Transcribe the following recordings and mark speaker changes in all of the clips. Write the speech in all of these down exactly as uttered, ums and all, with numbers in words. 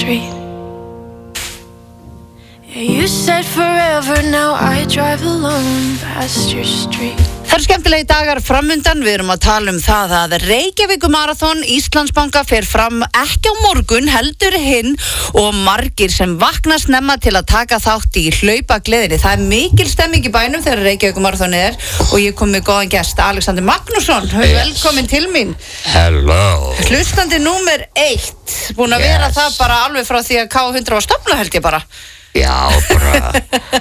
Speaker 1: street. Yeah, you said forever, now I drive alone past your street.
Speaker 2: Það eru skemmtilegi dagar framundan, við erum að tala um það að Reykjavíkumaraþon Íslandsbanka fer fram ekki á morgun, heldur hinn og margir sem vakna snemma til að taka þátt í hlaupagleðinni. Það er mikil stemming í bænum þegar Reykjavíkumaraþon er og ég kom með góðan gest, Alexander Magnússon, yes. Velkomin til mín.
Speaker 3: Hello.
Speaker 2: Hlustandi númer eitt, búin að yes. vera það bara alveg frá því að K hundrað var stofnað held ég bara.
Speaker 3: Já, bara...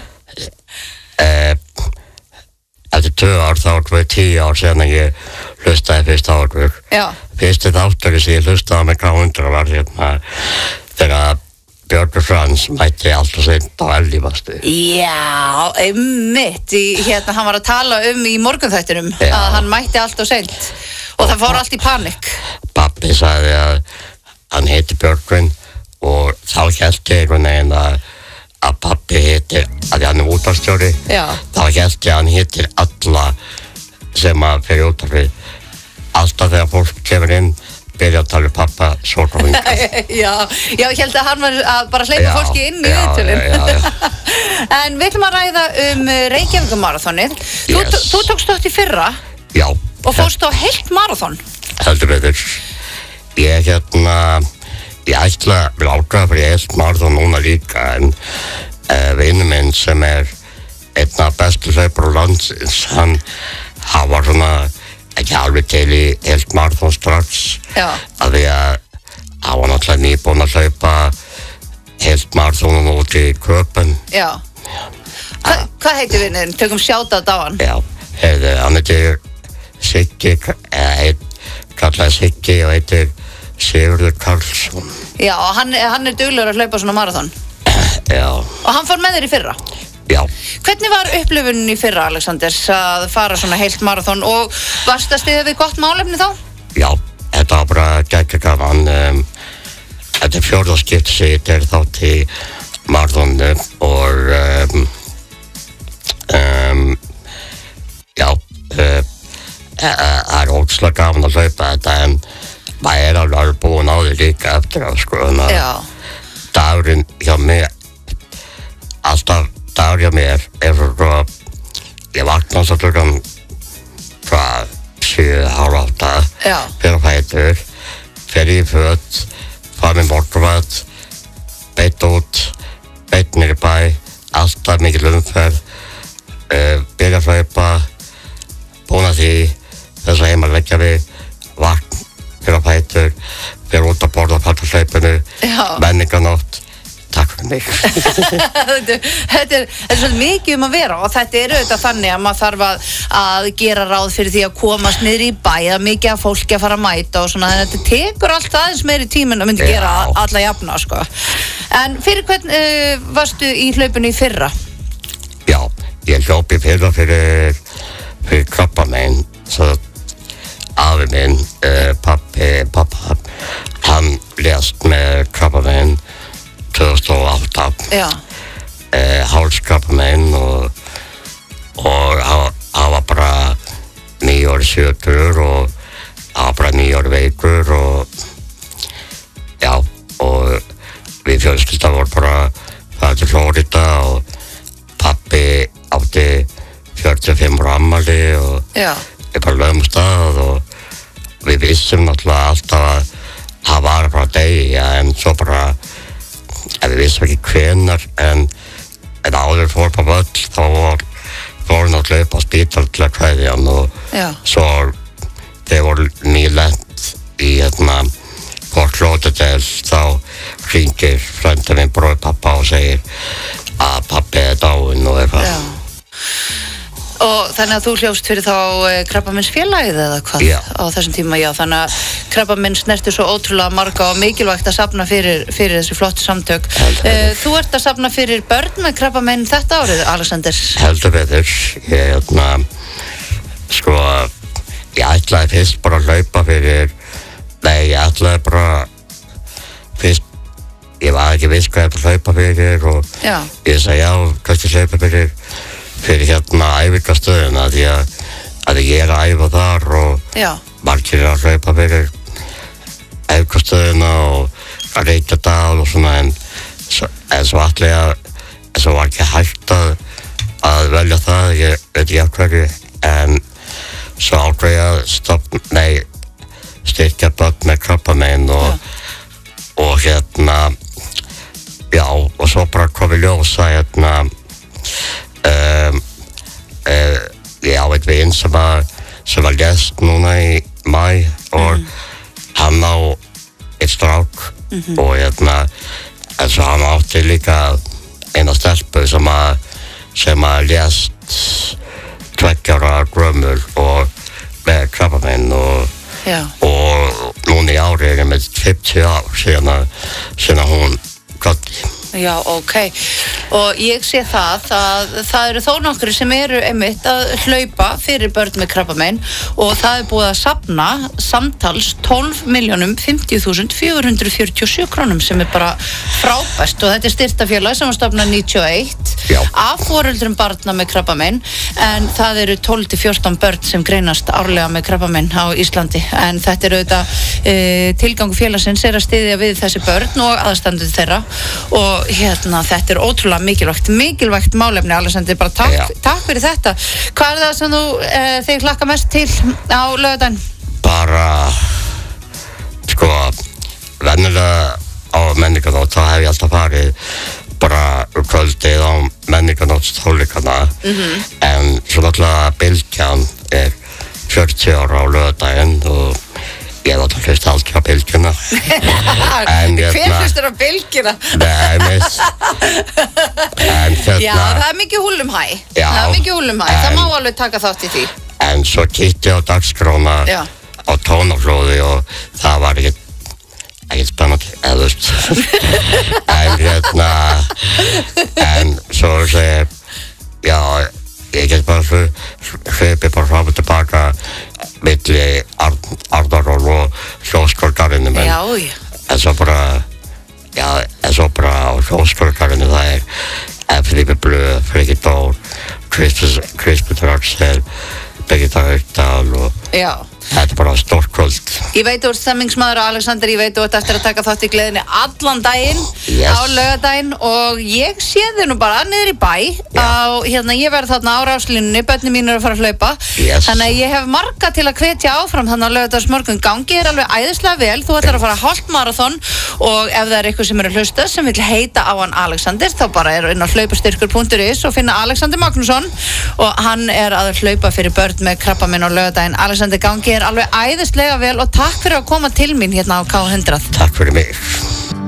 Speaker 3: uh, Eftir tvö ár þá var það tíu ár síðan ég hlustaði fyrst árug.
Speaker 2: Já.
Speaker 3: Fyrsti þáttur sem ég hlustaði með K hundrað var hérna þegar Björn Frans mætti allt og seint á Ellifastu.
Speaker 2: Já, einmitt. Í, hérna, hann var að tala um í morgunþættinum
Speaker 3: Já.
Speaker 2: Að hann mætti allt og seint. Og, og það fór allt í panik.
Speaker 3: Pappi sagði að hann heiti Björn og þá hélt ég einhvern veginn að að pappi heitir, að hann er útvarpsstjóri, þá hélt ég að hann heitir alla sem að fyrir útvarpið. Alltaf þegar fólk kemur inn, byrja að tala um pappa, svona og hingað.
Speaker 2: Já, já, ég held að hann var að bara hleypa fólki inn í viðtölin.
Speaker 3: Já, já, já.
Speaker 2: En við ætlum að ræða um Reykjavíkumaraþonið.
Speaker 3: Yes.
Speaker 2: Þú, þú tókst þátt í fyrra
Speaker 3: já,
Speaker 2: og fórst á heilt maraþon.
Speaker 3: Heldur betur. Ég hérna... Ég ætla að láta fyrir heilt maraþon núna líka en uh, vinur minn sem er einn af bestu hlaupar á landsins, hann, hann var svona ekki alveg til í heilt maraþon strax.
Speaker 2: Já.
Speaker 3: Af því að hann var náttúrulega nýbúinn að hlaupa heilt maraþon út í Köpen.
Speaker 2: Já. Hva, hvað heitir vinurinn? Tökum shoutout á hann.
Speaker 3: Já, heiði, hann heitir Siggi, eða heit, kallaði Siggi og heitir Sigurður Karlsson.
Speaker 2: Já, og hann, hann er duglegur að hlaupa svona maraþon.
Speaker 3: Já.
Speaker 2: Og hann fór með þér í fyrra.
Speaker 3: Já.
Speaker 2: Hvernig var upplifunin í fyrra, Alexander, að fara svona heilt maraþon og varst að styðja við gott málefni þá?
Speaker 3: Já, þetta var bara geggjað gaman. Um, þetta er fjórða skipti sem ég tek þátt í maraþonu og um, um, já, uh, það er ótrúlega gaman að hlaupa þetta en maður er alveg búinn á því líka eftir á, sko, þannig að dagurinn hjá mér, alltaf dagur hjá mér er svo, ég vakna svo klukkan frá sjö, hálf átta, fyrir á fætur, fer í föt, fara með morgunmat, beitt út, beitt niður í bæ, alltaf mikil umferð, uh, byrja að hlaupa, búinn að því, þess að heima leggja við, vakna, fyrir á fætur, fyrir út að borða á fallahlaupinu, menninganótt, takk fyrir mig.
Speaker 2: þetta, þetta er, er svolítið mikið um að vera og þetta er auðvitað þannig að maður þarf að, að gera ráð fyrir því að komast niður í bæ, að mikið af fólki að fara að mæta og svona, þannig að þetta tekur allt aðeins meiri tíminn að myndi Já. Gera alla jafna, sko. En fyrir hvern uh, varstu í hlaupinu í fyrra?
Speaker 3: Já, ég hljóp í fyrra fyrir, fyrir krabbamein, svo afi minn, uh, pappi, pappa, hann lést með krabbamein tvö þúsund og átta.
Speaker 2: Já.
Speaker 3: Uh, hálskrabbamein og, og hann var bara níu ári sjötur og hann var bara níu ári veikur og já, og við fjölskyldan voru bara það til Flórida og pappi átti fjörutíu og fimm ára afmæli og
Speaker 2: Já.
Speaker 3: Við bara lögum stað og við vissum náttúrulega alltaf að það var bara degja en svo bara, við vissum ekki hvenar en, en áður fór på völl þá var, fór náttúrulega upp á spítal til að kveðja hann og
Speaker 2: Já.
Speaker 3: Svo þeir voru nýlent í hérna Fort Lauderdale þá hringir frændi minn bróðir pappa og segir að pappi er dáinn og eitthvað.
Speaker 2: Já. Og þannig að þú hljófst fyrir þá krabbameinsfélagið eða hvað
Speaker 3: Já.
Speaker 2: Á þessum tíma, já, þannig að krabbamein snertir svo ótrúlega marga og mikilvægt að safna fyrir, fyrir þessi flottu samtök. Uh, þú ert að safna fyrir börn með krabbamein þetta árið, Alexander?
Speaker 3: Heldur betur, ég hérna, sko, ég ætlaði fyrst bara að hlaupa fyrir, nei, ég ætlaði bara fyrst, ég var ekki viss hvað ég ætlaði að hlaupa fyrir og
Speaker 2: já.
Speaker 3: Ég sagði já, kannski hlaupa fyrir fyrir hérna æfingastöðuna því að, að ég er að æfa þar og
Speaker 2: Já.
Speaker 3: Margir er að hlaupa fyrir æfingastöðuna og að Reykjadal og svona svo ætla ég að svo var ekki hægt að að velja það, ég veit ekki af hverju, en svo ákveð ég að stopna, nei, styrkja börn með krabbamein og, og hérna, já, og svo bara kom í ljós að hérna, um, uh, ég á eitt vin sem að, sem var lést núna í mæ og mm. hann á eitt strák mm-hmm. og hérna, en svo hann átti líka eina stelpu sem að, sem að lést tveggjára grömmur og með krabbamein og, og núna í ári er ég með fimmtíu ár síðan að, síðan að hún gæti.
Speaker 2: Já, ok. Og ég sé það að það eru þó nokkru sem eru einmitt að hlaupa fyrir börn með krabbamein og það er búið að safna samtals tólf milljónum fimmtíu þúsund fjögur hundruð fjörutíu og sjö krónum sem er bara frábært og þetta er styrktafélag sem var stofnað níutíu og eitt
Speaker 3: Já.
Speaker 2: af foreldrum barna með krabbamein en það eru tólf til fjórtán börn sem greinast árlega með krabbamein á Íslandi en þetta er auðvitað e, tilgangur félagsins er að styðja við þessi börn og aðstandendur þeirra og hérna, þetta er ótrúlega mikilvægt mikilvægt málefni, Alexander, bara takk,
Speaker 3: Já.
Speaker 2: takk fyrir þetta. Hvað er það sem þú e, þig hlakka mest til á laugardaginn?
Speaker 3: Bara sko, venjulega á menningarnótt þá hef ég alltaf farið bara kvöldið á menningarnóttstónleikana mm-hmm. en svo náttúrulega Bylgjan er fjörutíu ára á laugardaginn og ég hef alltaf hlust aldrei á Bylgjuna en
Speaker 2: hver hlustur á Bylgjuna?
Speaker 3: Nei, miss en hérna
Speaker 2: Já, það er mikið húllumhæ
Speaker 3: Já,
Speaker 2: það er mikið húllumhæ,
Speaker 3: en,
Speaker 2: það má alveg taka þátt í því
Speaker 3: en svo kíkti ég á dagskrána
Speaker 2: Já.
Speaker 3: á tónaflóði og það var ekki ekkert spennandi, eða þú veist en hérna en svo segi já, ég get bara hlupið bara fram og tilbaka milli Arnarhól og Hljóðskálagarðinum en,
Speaker 2: Já, já
Speaker 3: en svo bara já, en svo bara á Hljóðskálagarðinu það er F-Lífi Blöð, Freki Dór Krispur Axel Birgitta Haukdal og
Speaker 2: Já
Speaker 3: þetta er bara stórt kvöld.
Speaker 2: Ég veit þú ert stemmingsmaður Alexander, ég veit þú ert eftir að taka þátt í gleðinni allan daginn
Speaker 3: yes.
Speaker 2: á laugardaginn og ég sé þig nú bara niður í bæ
Speaker 3: Já.
Speaker 2: á, hérna ég verð þarna á ráslínunni, börnin mín eru að fara að hlaupa
Speaker 3: yes.
Speaker 2: þannig að ég hef marga til að hvetja áfram þannig á laugardagsmorgun, gangi er alveg æðislega vel, þú ætlar að fara hálft marathon og ef það er eitthvað sem er að hlusta sem vil heita á hann Alexander þá bara er inn á hlaupastyrkur punktur is og finna Alexander Magnússon og hann er að hlaupa fyrir börn með krabbamein á laugardaginn. Alexander, gangi er alveg æðislega vel og takk fyrir að koma til mín hérna á K hundrað.
Speaker 3: Takk fyrir mig.